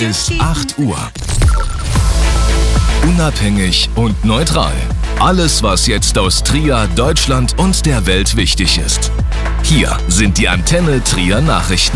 ist 8 Uhr. Unabhängig und neutral. Alles, was jetzt aus Trier, Deutschland und der Welt wichtig ist. Hier sind die Antenne Trier Nachrichten.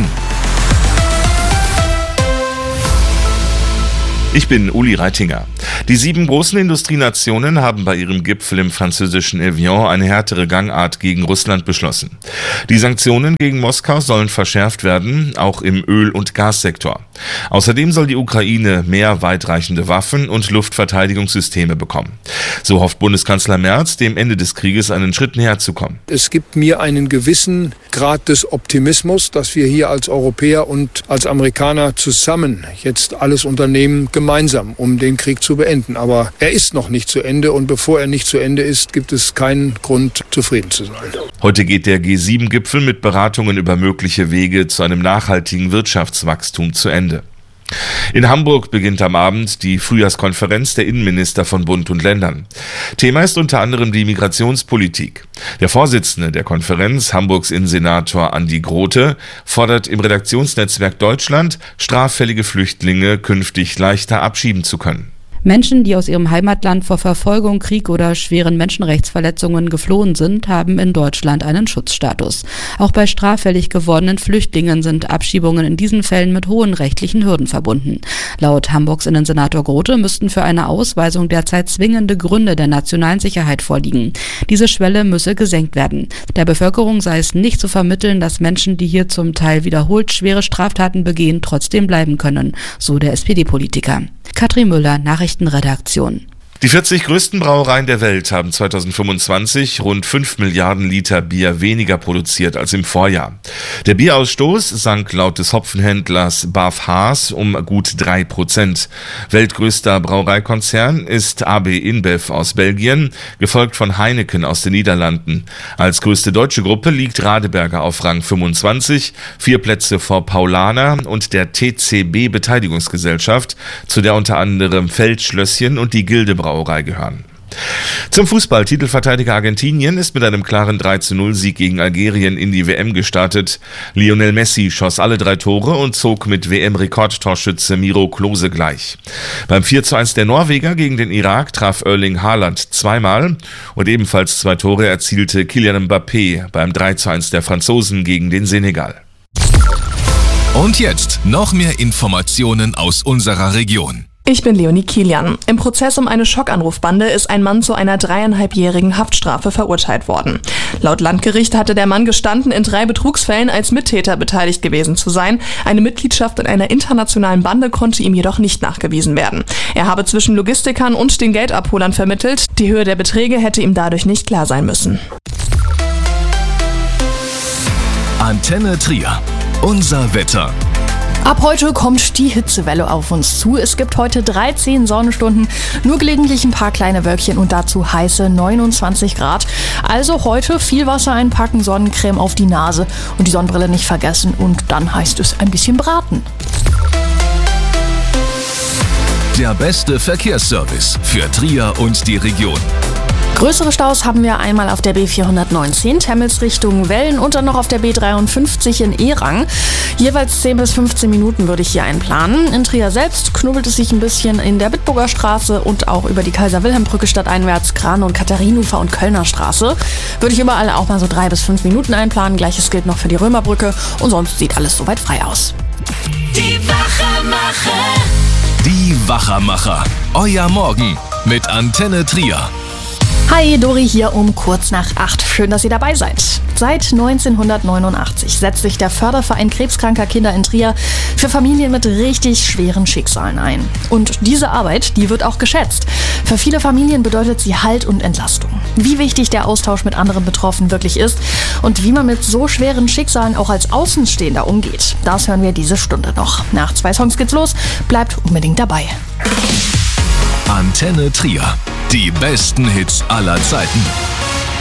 Ich bin Uli Reitinger. Die 7 großen Industrienationen haben bei ihrem Gipfel im französischen Evian eine härtere Gangart gegen Russland beschlossen. Die Sanktionen gegen Moskau sollen verschärft werden, auch im Öl- und Gassektor. Außerdem soll die Ukraine mehr weitreichende Waffen und Luftverteidigungssysteme bekommen. So hofft Bundeskanzler Merz, dem Ende des Krieges einen Schritt näher zu kommen. Es gibt mir einen gewissen Grad des Optimismus, dass wir hier als Europäer und als Amerikaner zusammen jetzt alles unternehmen, gemeinsam, um den Krieg zu beenden. Aber er ist noch nicht zu Ende und bevor er nicht zu Ende ist, gibt es keinen Grund, zufrieden zu sein. Heute geht der G7-Gipfel mit Beratungen über mögliche Wege zu einem nachhaltigen Wirtschaftswachstum zu Ende. In Hamburg beginnt am Abend die Frühjahrskonferenz der Innenminister von Bund und Ländern. Thema ist unter anderem die Migrationspolitik. Der Vorsitzende der Konferenz, Hamburgs Innensenator Andi Grote, fordert im Redaktionsnetzwerk Deutschland, straffällige Flüchtlinge künftig leichter abschieben zu können. Menschen, die aus ihrem Heimatland vor Verfolgung, Krieg oder schweren Menschenrechtsverletzungen geflohen sind, haben in Deutschland einen Schutzstatus. Auch bei straffällig gewordenen Flüchtlingen sind Abschiebungen in diesen Fällen mit hohen rechtlichen Hürden verbunden. Laut Hamburgs Innensenator Grote müssten für eine Ausweisung derzeit zwingende Gründe der nationalen Sicherheit vorliegen. Diese Schwelle müsse gesenkt werden. Der Bevölkerung sei es nicht zu vermitteln, dass Menschen, die hier zum Teil wiederholt schwere Straftaten begehen, trotzdem bleiben können, so der SPD-Politiker. Katrin Müller, Nachrichtenredaktion. Die 40 größten Brauereien der Welt haben 2025 rund 5 Milliarden Liter Bier weniger produziert als im Vorjahr. Der Bierausstoß sank laut des Hopfenhändlers BAF Haas um gut 3%. Weltgrößter Brauereikonzern ist AB InBev aus Belgien, gefolgt von Heineken aus den Niederlanden. Als größte deutsche Gruppe liegt Radeberger auf Rang 25, 4 Plätze vor Paulaner und der TCB Beteiligungsgesellschaft, zu der unter anderem Feldschlösschen und die Gilde Brauerei gehören. Zum Fußball. Titelverteidiger Argentinien ist mit einem klaren 3:0-Sieg gegen Algerien in die WM gestartet. Lionel Messi schoss alle 3 Tore und zog mit WM-Rekordtorschütze Miro Klose gleich. Beim 4:1 der Norweger gegen den Irak traf Erling Haaland zweimal und ebenfalls 2 Tore erzielte Kylian Mbappé beim 3:1 der Franzosen gegen den Senegal. Und jetzt noch mehr Informationen aus unserer Region. Ich bin Leonie Kilian. Im Prozess um eine Schockanrufbande ist ein Mann zu einer 3,5-jährigen Haftstrafe verurteilt worden. Laut Landgericht hatte der Mann gestanden, in 3 Betrugsfällen als Mittäter beteiligt gewesen zu sein. Eine Mitgliedschaft in einer internationalen Bande konnte ihm jedoch nicht nachgewiesen werden. Er habe zwischen Logistikern und den Geldabholern vermittelt. Die Höhe der Beträge hätte ihm dadurch nicht klar sein müssen. Antenne Trier. Unser Wetter. Ab heute kommt die Hitzewelle auf uns zu. Es gibt heute 13 Sonnenstunden, nur gelegentlich ein paar kleine Wölkchen und dazu heiße 29 Grad. Also heute viel Wasser einpacken, Sonnencreme auf die Nase und die Sonnenbrille nicht vergessen und dann heißt es ein bisschen braten. Der beste Verkehrsservice für Trier und die Region. Größere Staus haben wir einmal auf der B419 Temmels Richtung Wellen und dann noch auf der B53 in Erang. Jeweils 10 bis 15 Minuten würde ich hier einplanen. In Trier selbst knubbelt es sich ein bisschen in der Bitburger Straße und auch über die Kaiser-Wilhelm-Brücke stadteinwärts, Kran- und Katharinufer und Kölner Straße. Würde ich überall auch mal so 3 bis 5 Minuten einplanen. Gleiches gilt noch für die Römerbrücke und sonst sieht alles soweit frei aus. Die Wachermacher. Die Wachermacher. Euer Morgen mit Antenne Trier. Hi, Dori hier um kurz nach 8. Schön, dass ihr dabei seid. Seit 1989 setzt sich der Förderverein krebskranker Kinder in Trier für Familien mit richtig schweren Schicksalen ein. Und diese Arbeit, die wird auch geschätzt. Für viele Familien bedeutet sie Halt und Entlastung. Wie wichtig der Austausch mit anderen Betroffenen wirklich ist und wie man mit so schweren Schicksalen auch als Außenstehender umgeht, das hören wir diese Stunde noch. Nach 2 Songs geht's los. Bleibt unbedingt dabei. Antenne Trier. Die besten Hits aller Zeiten.